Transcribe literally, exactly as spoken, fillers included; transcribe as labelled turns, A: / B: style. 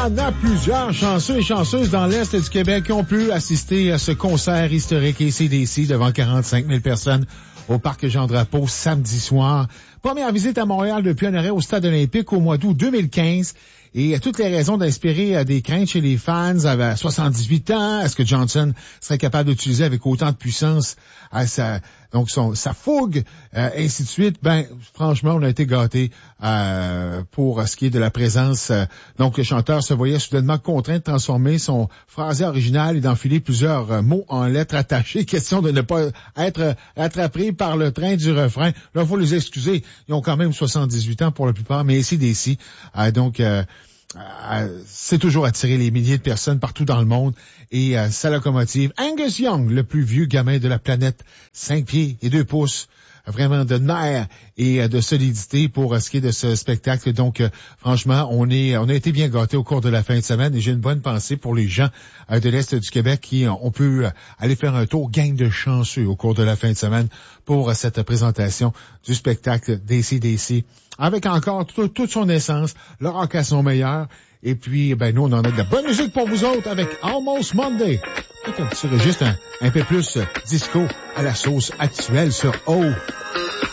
A: en a plusieurs chanceux et chanceuses dans l'Est du Québec qui ont pu assister à ce concert historique A C D C devant quarante-cinq mille personnes au Parc Jean-Drapeau samedi soir. Première visite à Montréal depuis un arrêt au Stade olympique au mois d'août deux mille quinze. Et a toutes les raisons d'inspirer des craintes chez les fans. À soixante-dix-huit ans, est-ce que Johnson serait capable d'utiliser avec autant de puissance à sa, donc son, sa fougue, euh, ainsi de suite? Ben, franchement, on a été gâtés euh, pour ce qui est de la présence. Euh, donc, le chanteur se voyait soudainement contraint de transformer son phrasé original et d'enfiler plusieurs euh, mots en lettres attachées. Question de ne pas être rattrapé par le train du refrain. Là, il faut les excuser. Ils ont quand même soixante-dix-huit ans pour la plupart, mais A C D C. Euh, donc, euh, Euh, c'est toujours attiré les milliers de personnes partout dans le monde et euh, sa locomotive Angus Young, le plus vieux gamin de la planète, cinq pieds et deux pouces, vraiment de nerfs et euh, de solidité pour euh, ce qui est de ce spectacle. Donc, euh, franchement, on est, on a été bien gâtés au cours de la fin de semaine et j'ai une bonne pensée pour les gens euh, de l'Est du Québec qui ont pu euh, aller faire un tour gang de chanceux au cours de la fin de semaine pour euh, cette présentation du spectacle d'A C D C. Avec encore tout, toute son essence, le rock à son meilleur. Et puis, ben, nous, on en a de la bonne musique pour vous autres avec Almost Monday. C'est un petit registre un, un peu plus disco à la sauce actuelle sur O.